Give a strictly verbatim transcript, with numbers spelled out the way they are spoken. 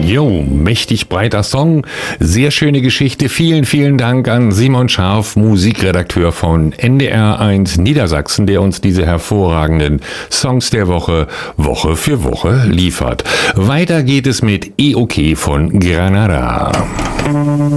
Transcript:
Jo, mächtig breiter Song, sehr schöne Geschichte. Vielen, vielen Dank an Simon Scharf, Musikredakteur von N D R eins Niedersachsen, der uns diese hervorragenden Songs der Woche Woche für Woche liefert. Weiter geht es mit E-OK von Granada.